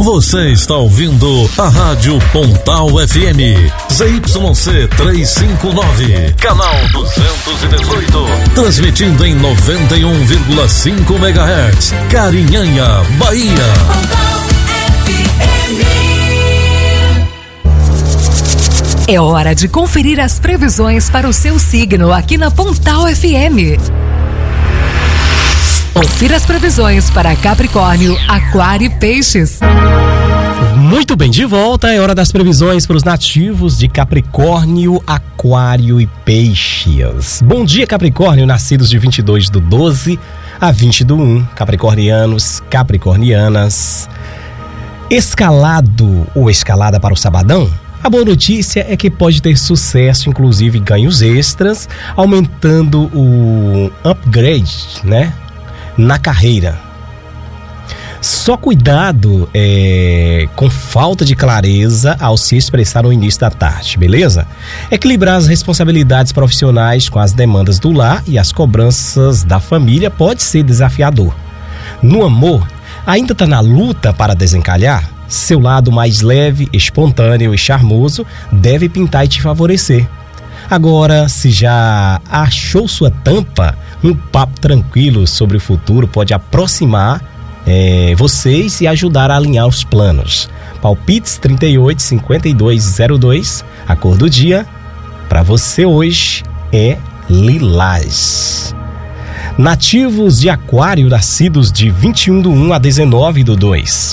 Você está ouvindo a Rádio Pontal FM, ZYC 359, canal 218, transmitindo em 91,5 MHz, Carinhanha, Bahia. Pontal FM. É hora de conferir as previsões para o seu signo aqui na Pontal FM. Confira as previsões para Capricórnio, Aquário e Peixes. Muito bem, de volta, é hora das previsões para os nativos de Capricórnio, Aquário e Peixes. Bom dia, Capricórnio, nascidos de 22/12 a 20/1, capricornianos, capricornianas. Escalado ou escalada para o sabadão? A boa notícia é que pode ter sucesso, inclusive ganhos extras, aumentando o upgrade, né? Na carreira. Só cuidado com falta de clareza ao se expressar no início da tarde, beleza? Equilibrar as responsabilidades profissionais com as demandas do lar e as cobranças da família pode ser desafiador. No amor, ainda está na luta para desencalhar? Seu lado mais leve, espontâneo e charmoso deve pintar e te favorecer. Agora, se já achou sua tampa, um papo tranquilo sobre o futuro pode aproximar vocês e ajudar a alinhar os planos. Palpites 38-5202, a cor do dia para você hoje é lilás. Nativos de Aquário, nascidos de 21/1 a 19/2.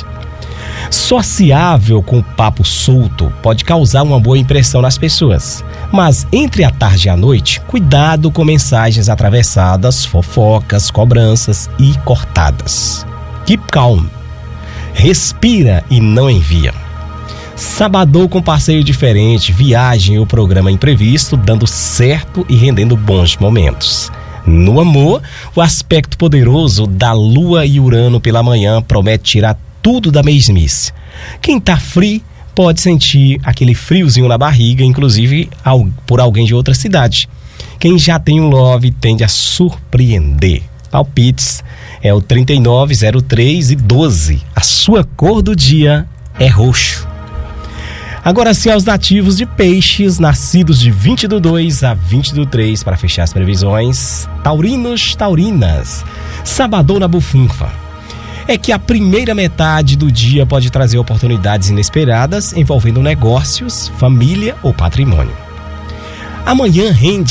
Sociável com papo solto pode causar uma boa impressão nas pessoas, mas entre a tarde e a noite, cuidado com mensagens atravessadas, fofocas, cobranças e cortadas. Keep calm. Respira e não envia. Sabadão com passeio diferente, viagem ou programa imprevisto, dando certo e rendendo bons momentos. No amor, o aspecto poderoso da Lua e Urano pela manhã promete tirar tudo da mesmice. Quem tá frio pode sentir aquele friozinho na barriga, inclusive por alguém de outra cidade. Quem já tem um love tende a surpreender. Palpites é o 39, 03 e 12. A sua cor do dia é roxo. Agora sim, aos nativos de Peixes, nascidos de 20/2 a 20/3, para fechar as previsões. Taurinos, taurinas, sabadão na bufunfa. É que a primeira metade do dia pode trazer oportunidades inesperadas envolvendo negócios, família ou patrimônio. Amanhã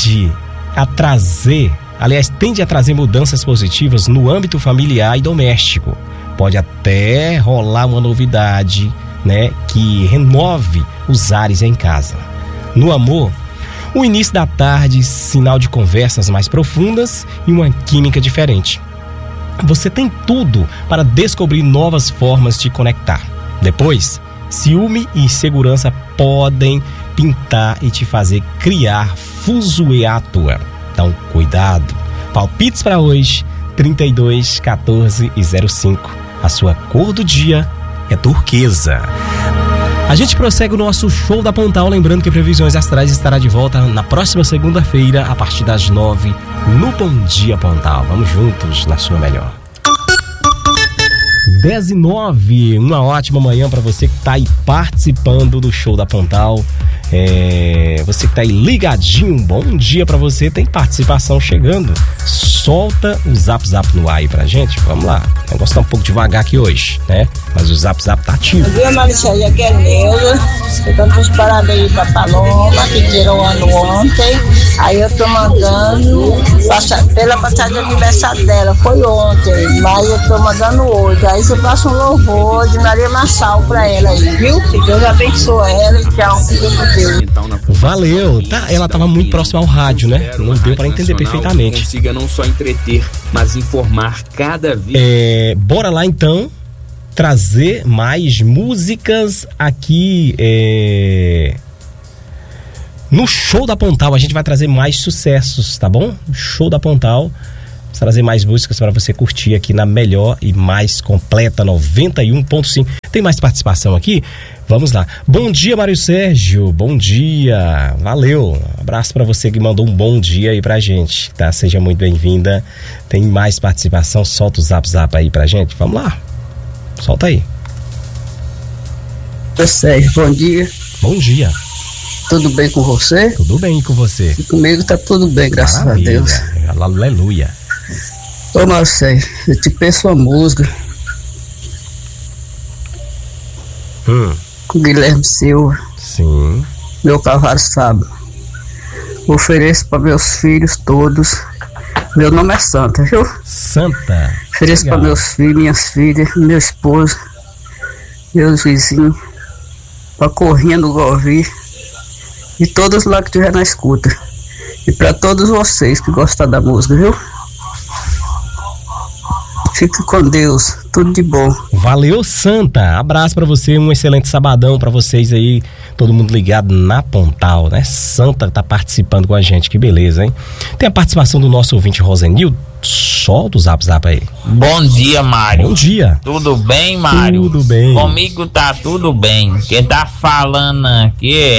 tende a trazer mudanças positivas no âmbito familiar e doméstico. Pode até rolar uma novidade, né, que renove os ares em casa. No amor, o início da tarde, sinal de conversas mais profundas e uma química diferente. Você tem tudo para descobrir novas formas de conectar. Depois, ciúme e insegurança podem pintar e te fazer criar fuzuê à toa. Então, cuidado. Palpites para hoje, 32, 14 e 05. A sua cor do dia é turquesa. A gente prossegue o nosso show da Pontal, lembrando que Previsões Astrais estará de volta na próxima segunda-feira, a partir das 9, no Bom Dia Pontal. Vamos juntos na sua melhor. 10h09, uma ótima manhã para você que está aí participando do show da Pontal. Você que está aí ligadinho, um bom dia para você. Tem participação chegando. Solta o zap no ar aí pra gente. Vamos lá. O negócio tá um pouco devagar aqui hoje, né? Mas o zap tá ativo. Bom dia, Maricele, aqui é Neuza. Eu dando os parabéns pra Paloma, que tirou o ano ontem. Aí eu tô mandando pela passagem de aniversário dela. Foi ontem, mas eu tô mandando hoje. Aí você passa um louvor de Maria Marçal pra ela aí, viu? Que Deus abençoe ela e tchau. Valeu. Ela tava muito próxima ao rádio, né? Não deu pra entender perfeitamente. Consiga não só entreter, mas informar cada vez. Bora lá então trazer mais músicas aqui no show da Pontal. A gente vai trazer mais sucessos, tá bom? No show da Pontal, vamos trazer mais músicas para você curtir aqui na melhor e mais completa 91.5. Tem mais participação aqui? Vamos lá. Bom dia, Mário Sérgio. Bom dia. Valeu. Um abraço para você que mandou um bom dia aí pra gente, tá? Seja muito bem-vinda. Tem mais participação? Solta o zap aí pra gente. Vamos lá. Solta aí. Sérgio, bom dia. Bom dia. Tudo bem com você? Tudo bem com você? E comigo tá tudo bem, graças Maravilha. a Deus. Aleluia. Ô Marcelo, eu te peço uma música com Guilherme Silva. Sim. Meu cavalo sabe. Ofereço para meus filhos todos. Meu nome é Santa, viu? Santa. Ofereço para meus filhos, minhas filhas, meu esposo, meus vizinhos, para Corrinha do Golvi e todos lá que estiver na escuta. E para todos vocês que gostam da música, viu? Fique com Deus, tudo de bom. Valeu, Santa. Abraço pra você, um excelente sabadão pra vocês aí, todo mundo ligado na Pontal, né? Santa tá participando com a gente, que beleza, hein? Tem a participação do nosso ouvinte Rosenildo. Solta o zap aí. Bom dia, Mário. Bom dia. Tudo bem, Mário? Tudo bem. Comigo tá tudo bem. Quem tá falando aqui é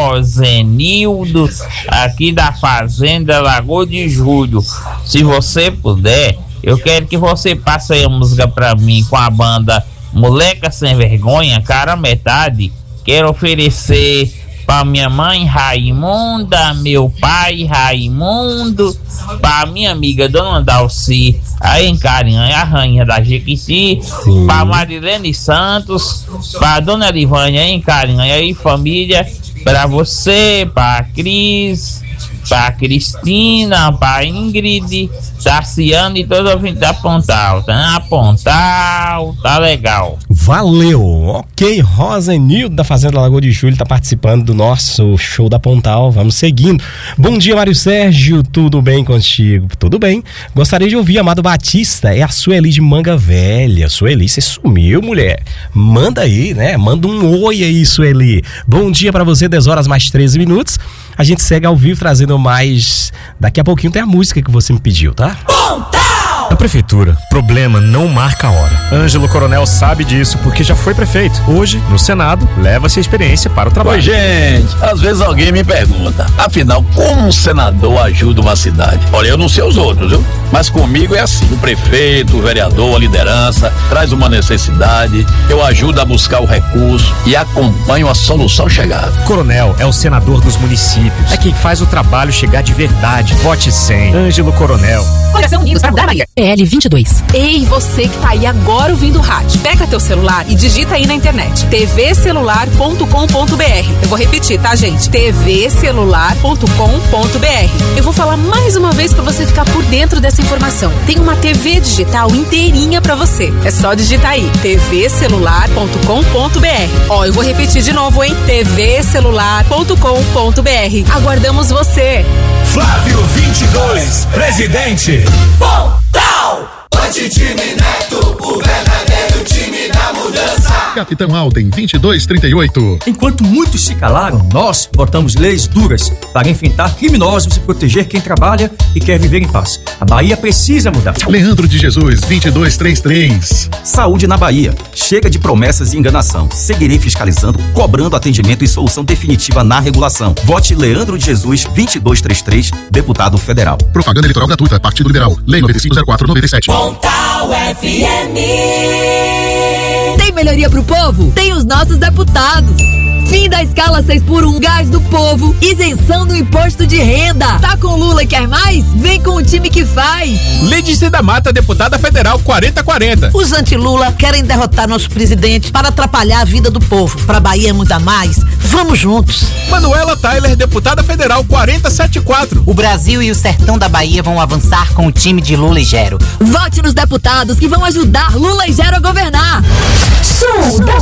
Rosenildo, aqui da Fazenda Lagoa de Julho. Se você puder, eu quero que você passe aí a música pra mim com a banda Moleca Sem Vergonha, cara metade. Quero oferecer pra minha mãe Raimunda, meu pai Raimundo, pra minha amiga Dona Dalci, aí em Carinha, a rainha da Jequiti, pra Marilene Santos, pra Dona Livânia em Carinha, aí família, pra você, pra Cris, pra Cristina, pra Ingrid, Tarciano e todo ouvinte da Pontal. Tá na Pontal, tá legal. Valeu, ok, Rosenildo da Fazenda Lagoa de Julho tá participando do nosso show da Pontal, vamos seguindo. Bom dia, Mário Sérgio, tudo bem contigo? Tudo bem, gostaria de ouvir Amado Batista, é a Sueli de Manga Velha. Sueli, você sumiu, mulher, manda aí, né, manda um oi aí, Sueli. Bom dia pra você, 10 horas mais 13 minutos, a gente segue ao vivo trazendo mais, daqui a pouquinho tem a música que você me pediu, tá? Pontal! Na prefeitura, problema não marca a hora. Ângelo Coronel sabe disso porque já foi prefeito. Hoje, no Senado, leva-se a experiência para o trabalho. Oi, gente, às vezes alguém me pergunta, afinal, como um senador ajuda uma cidade? Olha, eu não sei os outros, viu? Mas comigo é assim, o prefeito, o vereador, a liderança, traz uma necessidade, eu ajudo a buscar o recurso e acompanho a solução chegar. Coronel é o senador dos municípios, é quem faz o trabalho chegar de verdade. Vote 100, Ângelo Coronel. Coração Unidos para mudar a Bahia. PL22. Ei, você que tá aí agora ouvindo o rádio, pega teu celular e digita aí na internet tvcelular.com.br. Eu vou repetir, tá, gente? tvcelular.com.br. Eu vou falar mais uma vez pra você ficar por dentro dessa informação. Tem uma TV digital inteirinha pra você. É só digitar aí tvcelular.com.br. Ó, eu vou repetir de novo, hein? tvcelular.com.br. Aguardamos você. Flávio 22, presidente. Pontal! Antitime Neto, o verdadeiro time da mudança. Capitão Alden, 2238. Enquanto muitos se calaram, nós botamos leis duras para enfrentar criminosos e proteger quem trabalha e quer viver em paz. A Bahia precisa mudar. Leandro de Jesus, 2233. Saúde na Bahia. Chega de promessas e enganação. Seguirei fiscalizando, cobrando atendimento e solução definitiva na regulação. Vote Leandro de Jesus, 2233, deputado federal. Propaganda eleitoral gratuita, Partido Liberal. Lei 950497. Pontal FM. Tem melhoria pro povo? Tem os nossos deputados. Fim da escala 6x1 Gás do Povo. Isenção do imposto de renda. Tá com Lula e quer mais? Vem com o time que faz. Lídice da Mata, deputada federal 4040. Os anti-Lula querem derrotar nosso presidente para atrapalhar a vida do povo. Pra Bahia mudar mais, vamos juntos. Manuela Tyler, deputada federal 4074. O Brasil e o sertão da Bahia vão avançar com o time de Lula e Gero. Vote nos deputados que vão ajudar Lula e Gero a governar. Sul da